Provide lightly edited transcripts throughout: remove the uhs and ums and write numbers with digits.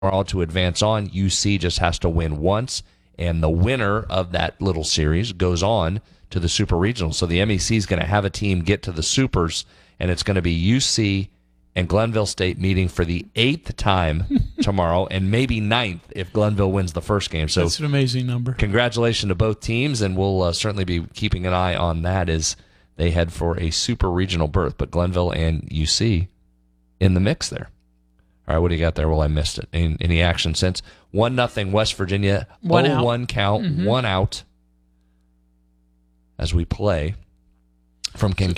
tomorrow to advance on. UC just has to win once, and the winner of that little series goes on to the Super Regional. So the MEC is going to have a team get to the Supers, and it's going to be UC and Glenville State meeting for the 8th time tomorrow, and maybe 9th if Glenville wins the first game. So that's an amazing number. Congratulations to both teams, and we'll certainly be keeping an eye on that as they head for a Super Regional berth. But Glenville and UC in the mix there. All right, what do you got there? Well, I missed it. Any action since? 1-0 West Virginia. 0-1 count, one out as we play from Ken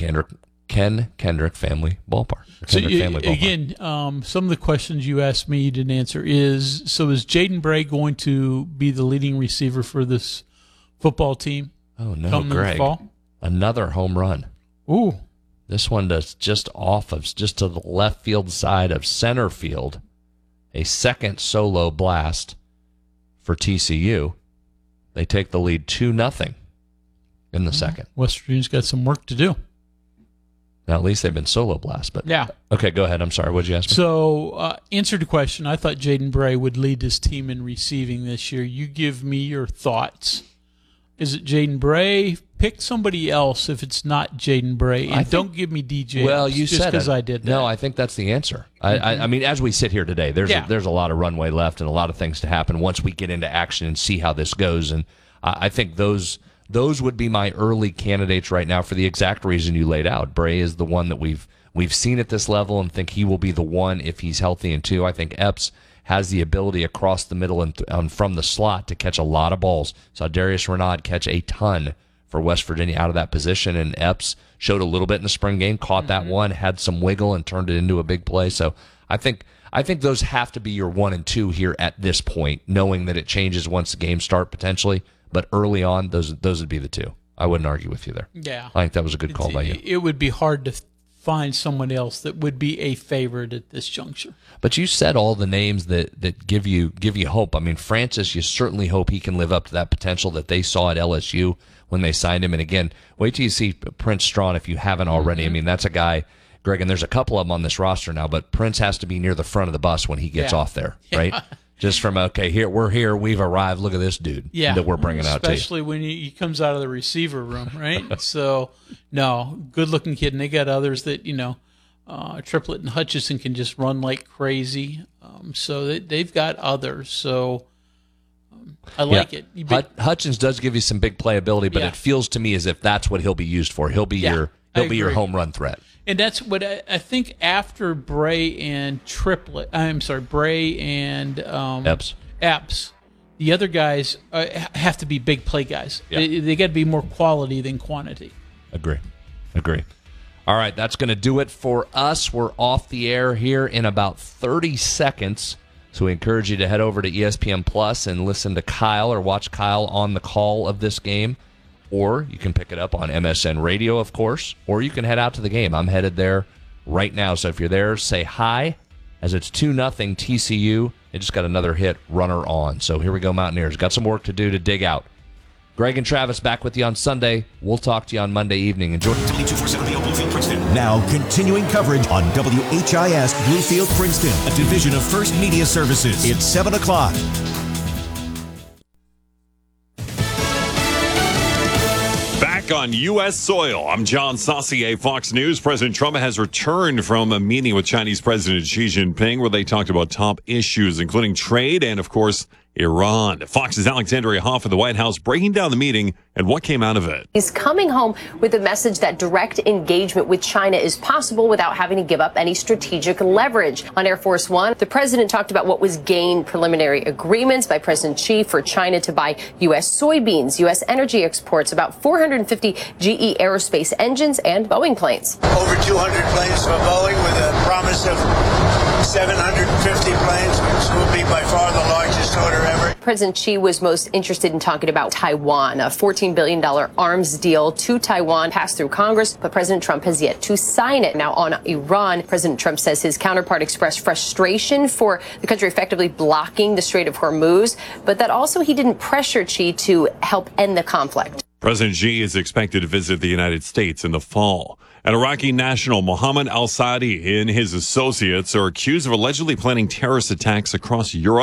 Kendrick Family Ballpark. Again, some of the questions you asked me you didn't answer is Jaden Bray going to be the leading receiver for this football team? Oh, no, Greg. Fall? Another home run. Ooh. This one does just to the left field side of center field. A second solo blast for TCU. They take the lead 2-0 in the second. West Virginia's got some work to do. Now, at least they've been solo blast. But yeah. Okay, go ahead. I'm sorry. What did you ask me? So, answer to question. I thought Jaden Bray would lead his team in receiving this year. You give me your thoughts. Is it Jaden Bray? Pick somebody else if it's not Jaden Bray. And don't give me DJ. Well, you just said because I did that. No, I think that's the answer. I mean, as we sit here today, there's a lot of runway left and a lot of things to happen once we get into action and see how this goes. And I think those would be my early candidates right now for the exact reason you laid out. Bray is the one that we've seen at this level and think he will be the one if he's healthy. And two, I think Epps has the ability across the middle and from the slot to catch a lot of balls. Saw Darius Renaud catch a ton for West Virginia out of that position, and Epps showed a little bit in the spring game, caught that one, had some wiggle, and turned it into a big play. So I think those have to be your 1 and 2 here at this point, knowing that it changes once the games start potentially. But early on, those would be the two. I wouldn't argue with you there. Yeah. I think that was a good call by you. It would be hard to find someone else that would be a favorite at this juncture. But you said all the names that give you hope. I mean, Francis, you certainly hope he can live up to that potential that they saw at LSU when they signed him. And again, wait till you see Prince Strawn if you haven't already. I mean, that's a guy, Greg, and there's a couple of them on this roster now, but Prince has to be near the front of the bus when he gets off there, right? Just from, we're here, we've arrived, look at this dude that we're bringing out to you. Especially when he comes out of the receiver room, right? So, no, good-looking kid. And they got others that, Triplett and Hutchison can just run like crazy. So they've got others. So I like it. Hutchins does give you some big playability, but it feels to me as if that's what he'll be used for. He'll be your home run threat. And that's what I think after Bray and Bray and Epps, the other guys have to be big play guys. Yeah. They got to be more quality than quantity. Agree. All right, that's going to do it for us. We're off the air here in about 30 seconds. So we encourage you to head over to ESPN Plus and listen to Kyle or watch Kyle on the call of this game. Or you can pick it up on MSN Radio, of course, or you can head out to the game. I'm headed there right now. So if you're there, say hi, as it's 2-0 TCU. They just got another hit, runner on. So here we go, Mountaineers. Got some work to do to dig out. Greg and Travis back with you on Sunday. We'll talk to you on Monday evening. Enjoy. Now continuing coverage on WHIS Bluefield Princeton, a division of First Media Services. It's 7 o'clock. Back on U.S. soil, I'm John Saucier, Fox News. President Trump has returned from a meeting with Chinese President Xi Jinping where they talked about top issues, including trade and, of course, Iran. Fox's Alexandria Hoff at the White House breaking down the meeting and what came out of it. He's coming home with a message that direct engagement with China is possible without having to give up any strategic leverage. On Air Force One, the president talked about what was gained preliminary agreements by President Xi for China to buy U.S. soybeans, U.S. energy exports, about 450 GE Aerospace engines and Boeing planes. Over 200 planes from Boeing with a promise of 750 planes, which will be by far the largest order ever. President Xi was most interested in talking about Taiwan. A $14 billion arms deal to Taiwan passed through Congress, but President Trump has yet to sign it. Now, on Iran, President Trump says his counterpart expressed frustration for the country effectively blocking the Strait of Hormuz, but that also he didn't pressure Xi to help end the conflict. President Xi is expected to visit the United States in the fall. An Iraqi national, Mohammed al-Saadi, and his associates are accused of allegedly planning terrorist attacks across Europe.